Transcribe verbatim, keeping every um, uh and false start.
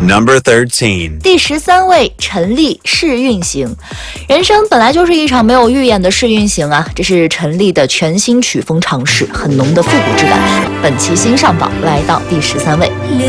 Number thirteen. 第十三位，陈粒试运行。人生本来就是一场没有预演的试运行啊，这是陈粒的全新曲风尝试，很浓的复古质感。本期新上榜来到第十三位。